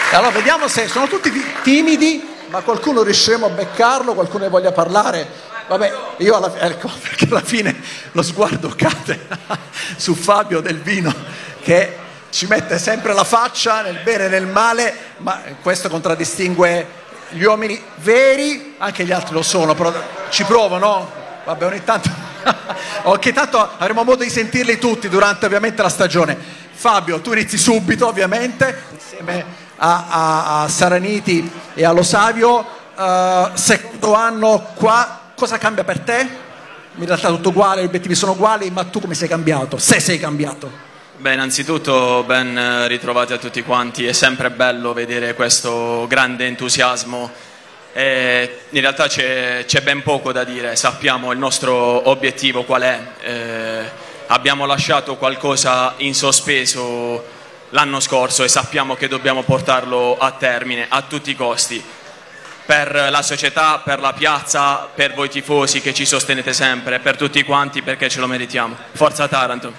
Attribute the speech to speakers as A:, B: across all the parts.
A: Allora vediamo se sono tutti timidi, ma qualcuno riusciremo a beccarlo, qualcuno ne voglia parlare. Vabbè, io ecco, perché alla fine lo sguardo cade su Fabio Del Vino, che ci mette sempre la faccia nel bene e nel male, ma questo contraddistingue gli uomini veri, anche gli altri lo sono, però ci provo, no? Vabbè, ogni tanto ok, tanto avremo modo di sentirli tutti durante ovviamente la stagione. Fabio, tu inizi subito ovviamente insieme a Saraniti e a Lo Savio. Secondo anno qua, cosa cambia per te? In realtà tutto uguale, gli obiettivi sono uguali, ma tu come sei cambiato? Se sei cambiato.
B: Beh, innanzitutto ben ritrovati a tutti quanti, è sempre bello vedere questo grande entusiasmo. In realtà c'è ben poco da dire, sappiamo il nostro obiettivo qual è, abbiamo lasciato qualcosa in sospeso l'anno scorso e sappiamo che dobbiamo portarlo a termine a tutti i costi, per la società, per la piazza, per voi tifosi che ci sostenete sempre, per tutti quanti, perché ce lo meritiamo. Forza Taranto!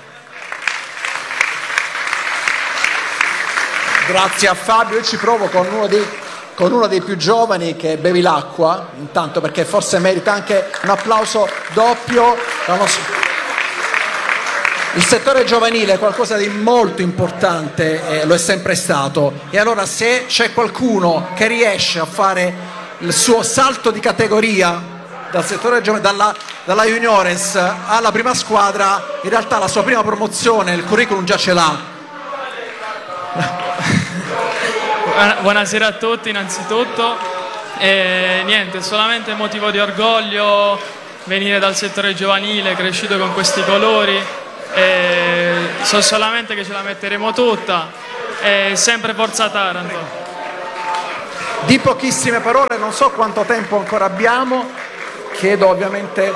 A: Grazie a Fabio. Io ci provo con uno dei più giovani, che bevi l'acqua intanto, perché forse merita anche un applauso doppio. Il settore giovanile è qualcosa di molto importante, lo è sempre stato, e allora se c'è qualcuno che riesce a fare il suo salto di categoria dal settore giovanile, dalla juniores alla prima squadra, in realtà la sua prima promozione, il curriculum già ce l'ha.
C: Buonasera a tutti innanzitutto, niente, solamente motivo di orgoglio venire dal settore giovanile, cresciuto con questi colori, so solamente che ce la metteremo tutta, sempre Forza Taranto.
A: Di pochissime parole, non so quanto tempo ancora abbiamo, chiedo ovviamente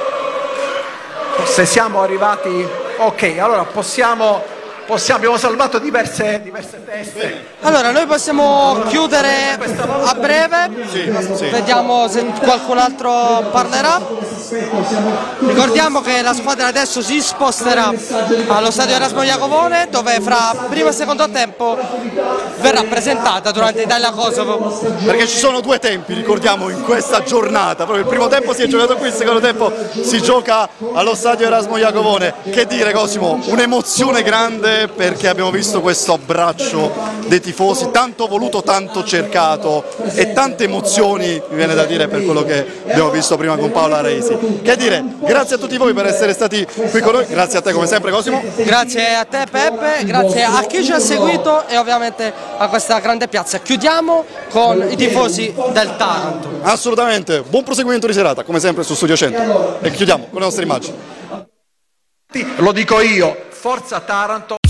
A: se siamo arrivati, ok, allora abbiamo salvato diverse teste.
D: Allora noi possiamo chiudere a breve, vediamo se qualcun altro parlerà. Ricordiamo che la squadra adesso si sposterà allo stadio Erasmo Iacovone, dove fra primo e secondo tempo verrà presentata durante Italia-Kosovo.
E: Perché ci sono due tempi, ricordiamo, in questa giornata. Proprio il primo tempo si è giocato qui, il secondo tempo si gioca allo stadio Erasmo Iacovone. Che dire, Cosimo, un'emozione grande, perché abbiamo visto questo abbraccio dei tifosi, tanto voluto, tanto cercato, e tante emozioni, mi viene da dire, per quello che abbiamo visto prima con Paola Reisi. Che dire, grazie a tutti voi per essere stati qui con noi, grazie a te come sempre, Cosimo.
D: Grazie a te Peppe, grazie a chi ci ha seguito e ovviamente a questa grande piazza. Chiudiamo con i tifosi del Taranto.
E: Assolutamente, buon proseguimento di serata, come sempre su Studio 100, e chiudiamo con le nostre immagini.
A: Lo dico io, Forza Taranto.